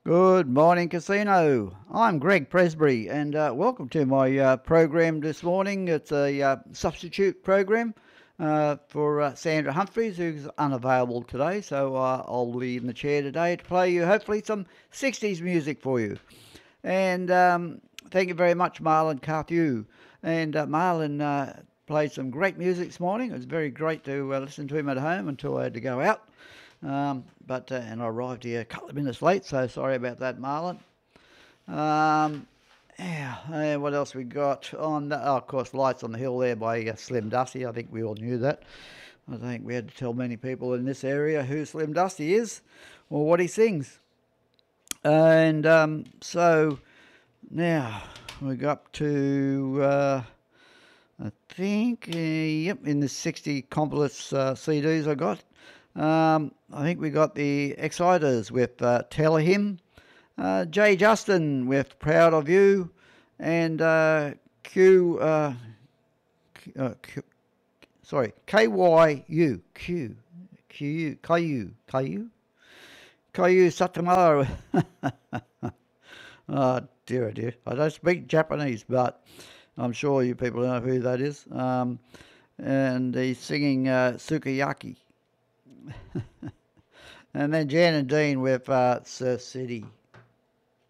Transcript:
Good morning, Casino. I'm Greg Presbury, and welcome to my program this morning. It's a substitute program for Sandra Humphreys, who's unavailable today. So I'll be in the chair today to play you hopefully some 60s music for you. And thank you very much, Marlon Carthew. And Marlon played some great music this morning. It was very great to listen to him at home until I had to go out. And I arrived here a couple of minutes late, so sorry about that, Marlon. Um, yeah, what else we got on? Of course, Lights on the Hill there by Slim Dusty. I think we all knew that. I think we had to tell many people in this area who Slim Dusty is or what he sings. And so now we got up to, I think, yep, in the 60 Compilus CDs I got. I think we got the Exciters with Tell Him, Jay Justin with Proud of You, and KYU, Caillou Satamaro. Oh dear, oh dear. I don't speak Japanese, but I'm sure you people know who that is. And he's singing Sukiyaki. And then Jan and Dean with Sir City.